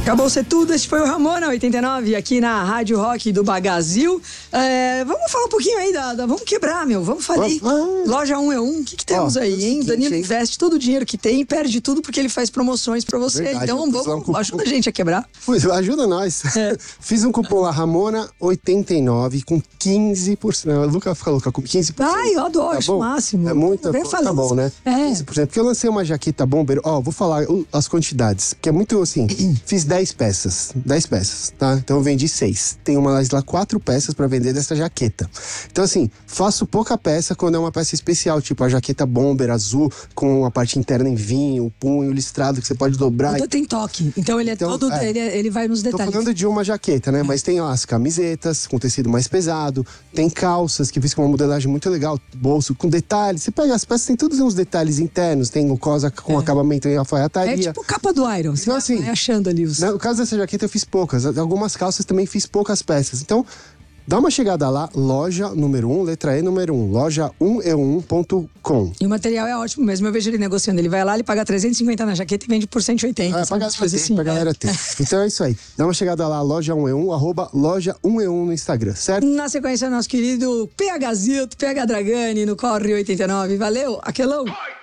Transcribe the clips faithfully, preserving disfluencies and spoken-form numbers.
Acabou ser tudo, esse foi o Ramona oitenta e nove aqui na Rádio Rock do Bagazil. É, vamos falar um pouquinho aí da, da vamos quebrar, meu, vamos falir. Ah, Loja um é um, o que, que temos oh, aí, hein? Danilo investe todo o dinheiro que tem e perde tudo porque ele faz promoções pra você. Verdade, então vamos, um ajuda a gente a quebrar. Pois, ajuda nós. É. Fiz um cupom lá, Ramona oitenta e nove com quinze por cento. O Luca fica louca com quinze por cento. Ai, eu adoro, tá máximo. É muito, tá bom, né? É. quinze por cento, porque eu lancei uma jaqueta bomber, ó, oh, vou falar as quantidades, que é muito assim, fiz dez peças, dez peças, tá? Então eu vendi seis. Tem uma lá, quatro peças pra vender dessa jaqueta. Então assim, faço pouca peça quando é uma peça especial, tipo a jaqueta bomber azul, com a parte interna em vinho, o punho listrado que você pode dobrar. Então tem toque, então ele é então, todo, é, ele, ele vai nos detalhes. Tô falando de uma jaqueta, né? Mas tem ó, as camisetas com tecido mais pesado, tem calças que fiz com uma modelagem muito legal, bolso com detalhes. Você pega as peças, tem todos uns detalhes internos, tem o cosa com é. acabamento em alfaiataria. É tipo capa do Iron, você então, assim, vai achando ali os... No caso dessa jaqueta eu fiz poucas, algumas calças também fiz poucas peças. Então, dá uma chegada lá, loja número um, letra E número um, loja um e um ponto com. E o material é ótimo mesmo, eu vejo ele negociando. Ele vai lá, ele paga trezentos e cinquenta na jaqueta e vende por cento e oitenta. É, paga assim, pra galera ter. Então é isso aí. Dá uma chegada lá, loja um e um, arroba loja um e um no Instagram, certo? Na sequência, nosso querido PHzito, P H Dragani, no Corre oitenta e nove. Valeu, aquelão.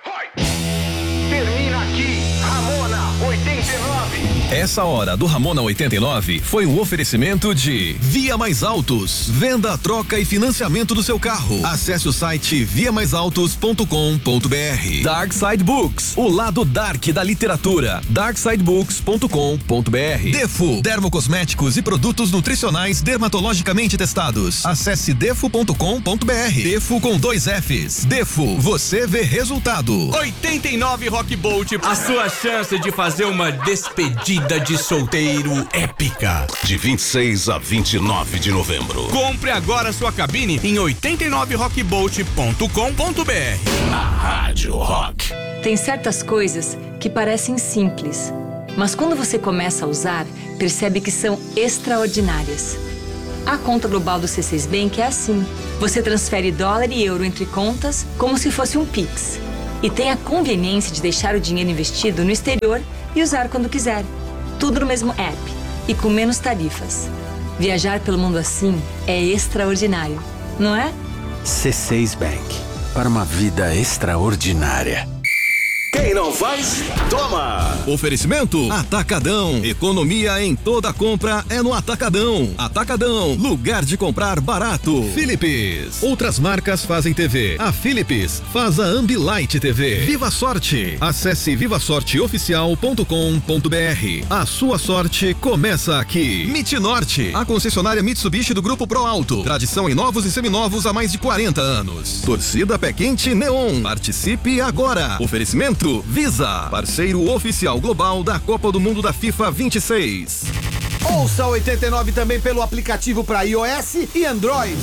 Termina aqui, Ramona oitenta e nove. Essa hora do Ramona oitenta e nove foi um oferecimento de Via Mais Autos, venda, troca e financiamento do seu carro. Acesse o site via mais autos ponto com ponto br. Dark Side Books, o lado dark da literatura. dark side books ponto com ponto br. Defo, dermocosméticos e produtos nutricionais dermatologicamente testados. Acesse defo ponto com ponto br. Defo com dois Fs. Defo, você vê resultado. oitenta e nove Rock Bolt, a sua chance de fazer uma despedida de solteiro épica. De vinte e seis a vinte e nove de novembro. Compre agora sua cabine em oitenta e nove rock bolt ponto com ponto br. A Rádio Rock. Tem certas coisas que parecem simples, mas quando você começa a usar, percebe que são extraordinárias. A conta global do C seis Bank é assim. Você transfere dólar e euro entre contas como se fosse um Pix. E tem a conveniência de deixar o dinheiro investido no exterior e usar quando quiser. Tudo no mesmo app e com menos tarifas. Viajar pelo mundo assim é extraordinário, não é? C seis Bank, para uma vida extraordinária. Quem não faz, toma! Oferecimento Atacadão. Economia em toda compra é no Atacadão. Atacadão, lugar de comprar barato. Philips. Outras marcas fazem T V. A Philips faz a Ambilight T V. Viva Sorte. Acesse viva sorte oficial ponto com ponto br. A sua sorte começa aqui. Mitnorte, a concessionária Mitsubishi do Grupo Pro Alto. Tradição em novos e seminovos há mais de quarenta anos. Torcida Pé Quente Neon. Participe agora. Oferecimento Visa, parceiro oficial global da Copa do Mundo da FIFA vinte e seis. Ouça oitenta e nove também pelo aplicativo para iOS e Android.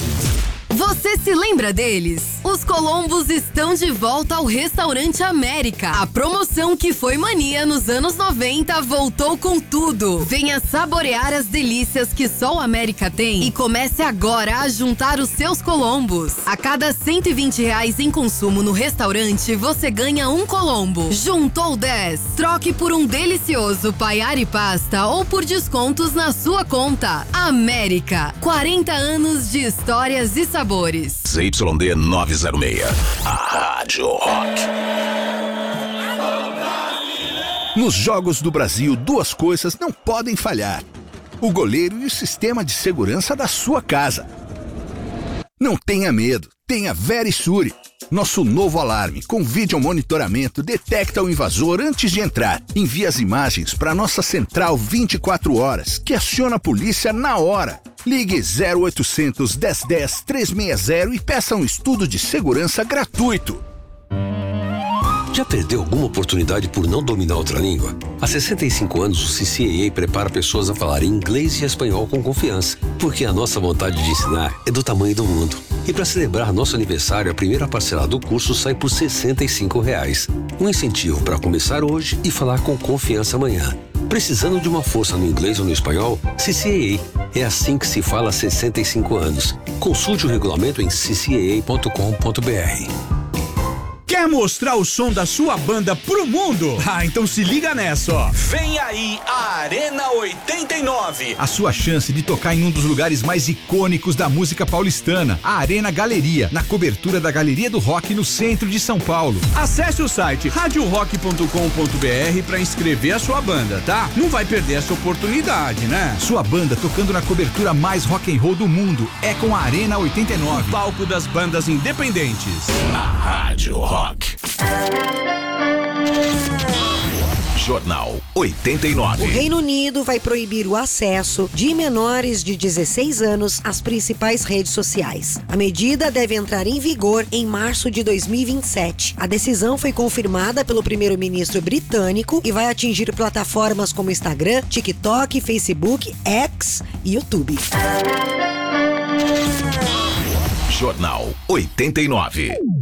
Você se lembra deles? Os Colombos estão de volta ao Restaurante América. A promoção que foi mania nos anos noventa voltou com tudo. Venha saborear as delícias que só o América tem e comece agora a juntar os seus Colombos. A cada cento e vinte reais em consumo no restaurante, você ganha um Colombo. Juntou dez? Troque por um delicioso paiar e pasta ou por descontos na sua conta. América, quarenta anos de histórias e sabores. Z Y D novecentos e seis, a Rádio Rock. Nos Jogos do Brasil, duas coisas não podem falhar: o goleiro e o sistema de segurança da sua casa. Não tenha medo, tenha Verisure. Nosso novo alarme com vídeo monitoramento detecta o invasor antes de entrar. Envia as imagens para nossa central vinte e quatro horas, que aciona a polícia na hora. Ligue zero oitocentos, dez, dez, trezentos e sessenta e peça um estudo de segurança gratuito. Já perdeu alguma oportunidade por não dominar outra língua? Há sessenta e cinco anos, o C C A A prepara pessoas a falar inglês e espanhol com confiança, porque a nossa vontade de ensinar é do tamanho do mundo. E para celebrar nosso aniversário, a primeira parcela do curso sai por sessenta e cinco reais. Um incentivo para começar hoje e falar com confiança amanhã. Precisando de uma força no inglês ou no espanhol? C C A A. É assim que se fala há sessenta e cinco anos. Consulte o regulamento em c c a a ponto com ponto b r. Quer mostrar o som da sua banda pro mundo? Ah, então se liga nessa, ó. Vem aí a Arena oitenta e nove. A sua chance de tocar em um dos lugares mais icônicos da música paulistana, a Arena Galeria, na cobertura da Galeria do Rock no centro de São Paulo. Acesse o site rádio rock ponto com ponto b r para inscrever a sua banda, tá? Não vai perder essa oportunidade, né? Sua banda tocando na cobertura mais rock and roll do mundo é com a Arena oitenta e nove. O palco das bandas independentes. Na Rádio Rock. Jornal oitenta e nove. O Reino Unido vai proibir o acesso de menores de dezesseis anos às principais redes sociais. A medida deve entrar em vigor em março de dois mil e vinte e sete. A decisão foi confirmada pelo primeiro-ministro britânico e vai atingir plataformas como Instagram, TikTok, Facebook, X e YouTube. Jornal oitenta e nove.